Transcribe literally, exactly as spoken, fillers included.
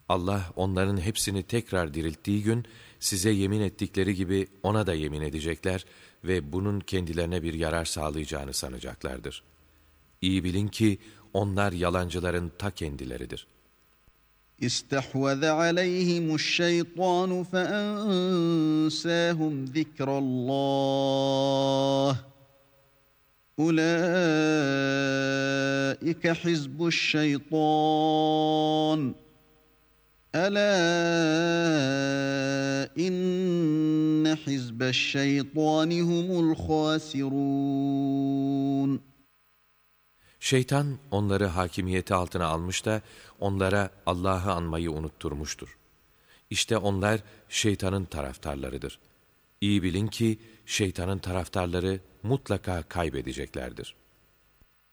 Allah onların hepsini tekrar dirilttiği gün size yemin ettikleri gibi ona da yemin edecekler ve bunun kendilerine bir yarar sağlayacağını sanacaklardır. İyi bilin ki onlar yalancıların ta kendileridir. İstehveze aleyhimu'ş-şeytanu feensâhum zikrallah. Ulaike hizbu'ş-şeytan. Ela inne hizbeş-şeytani humul khâsirûn. Şeytan onları hakimiyeti altına almış da onlara Allah'ı anmayı unutturmuştur. İşte onlar şeytanın taraftarlarıdır. İyi bilin ki şeytanın taraftarları mutlaka kaybedeceklerdir.